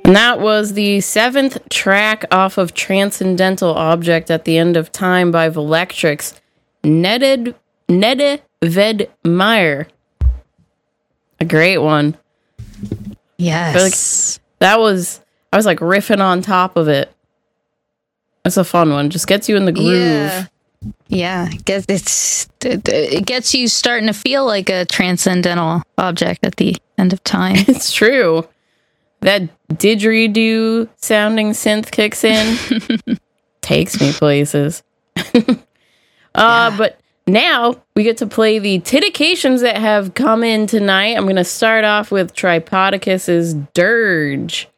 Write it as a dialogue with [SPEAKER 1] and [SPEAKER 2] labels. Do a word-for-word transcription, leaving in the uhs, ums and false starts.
[SPEAKER 1] And that was the seventh track off of Transcendental Object at the End of Time by Velectrix. Netted, Nede Vedmeyer. A great one.
[SPEAKER 2] Yes.
[SPEAKER 1] Like, that was, I was like riffing on top of it. It's a fun one. Just gets you in the groove.
[SPEAKER 2] Yeah. Yeah. Gets, it's, it, it gets you starting to feel like a transcendental object at the end of time.
[SPEAKER 1] It's true. That didgeridoo sounding synth kicks in. Takes me places. uh, yeah. But now we get to play the Titications that have come in tonight. I'm going to start off with Tripodicus's Dirge.